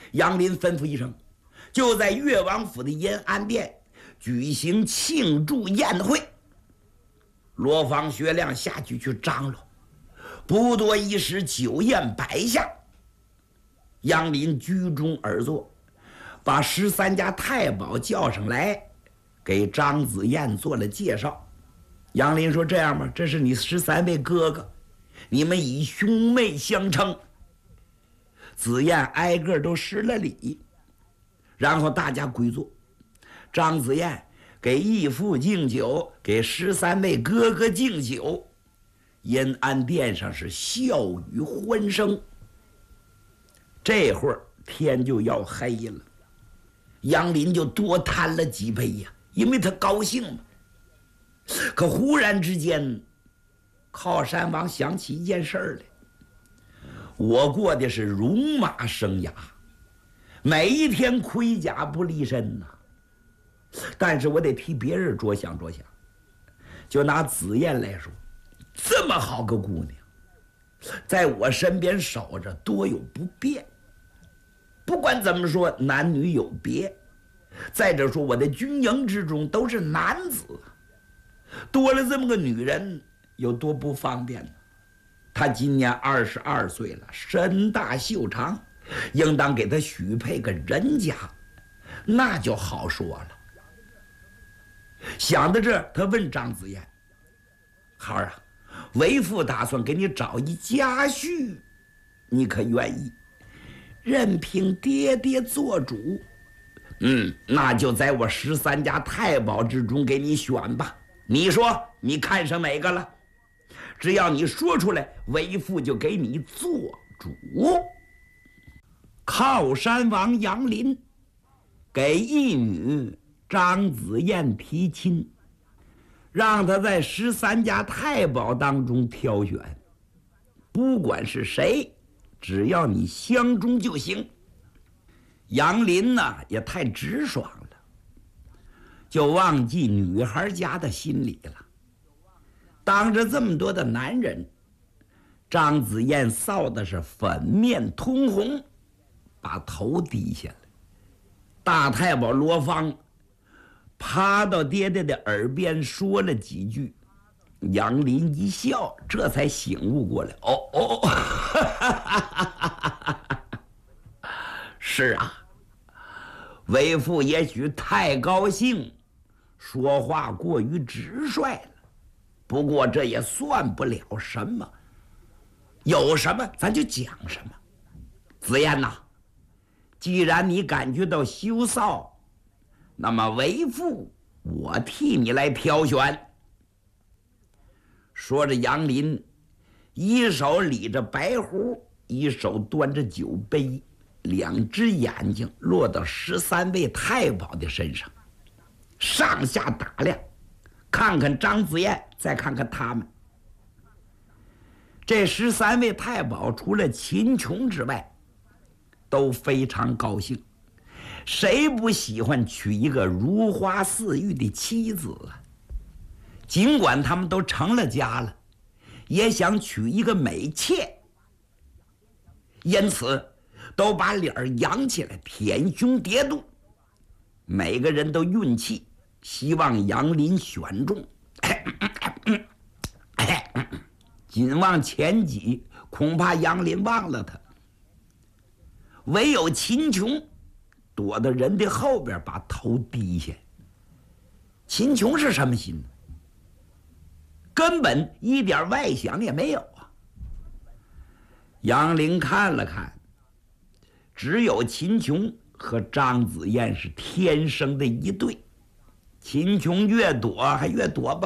杨林吩咐一声，就在越王府的延安殿举行庆祝宴会。罗芳、薛亮下去张罗，不多一时，酒宴摆下。杨林居中而坐，把13家太保叫上来，给张子燕做了介绍。杨林说：“这样吧，这是你13位哥哥，你们以兄妹相称。”子燕挨个都施了礼，然后大家归坐。张子燕给义父敬酒，给13位哥哥敬酒。延安殿上是笑语欢声。这会儿天就要黑了，杨林就多贪了几杯呀，因为他高兴嘛。可忽然之间，靠山王想起一件事来：我过的是戎马生涯，每一天盔甲不离身呐。但是我得替别人着想着想。就拿子燕来说，这么好个姑娘，在我身边守着，多有不便。不管怎么说，男女有别。再者说，我的军营之中都是男子，多了这么个女人，有多不方便呢？她今年22岁了，身大袖长，应当给她许配个人家，那就好说了。想到这，他问张子燕：“孩儿啊，为父打算给你找一家婿，你可愿意？任凭爹爹做主。”“那就在我13家太保之中给你选吧。你说你看上哪个了？只要你说出来，为父就给你做主。”靠山王杨林给义女张子燕提亲，让他在13家太保当中挑选，不管是谁，只要你相中就行。杨林呢也太直爽了，就忘记女孩家的心理了。当着这么多的男人，张子燕臊的是粉面通红，把头低下来。大太保罗芳趴到爹爹的耳边说了几句，杨林一笑，这才醒悟过来。是啊，为父也许太高兴，说话过于直率了，不过这也算不了什么，有什么咱就讲什么。子燕呐，既然你感觉到羞臊，那么为父我替你来挑选。说着，杨林一手理着白胡，一手端着酒杯，两只眼睛落到13位太保的身上，上下打量，看看张子燕，再看看他们。这13位太保除了秦琼之外，都非常高兴。谁不喜欢娶一个如花似玉的妻子啊？尽管他们都成了家了，也想娶一个美妾，因此都把脸扬起来，舔胸叠肚，每个人都运气，希望杨林选中。紧往前挤，恐怕杨林忘了他。唯有秦琼躲到人的后边，把头低下。秦琼是什么心呢？根本一点外想也没有啊。杨林看了看，只有秦琼和张子燕是天生的一对。秦琼越躲还越躲不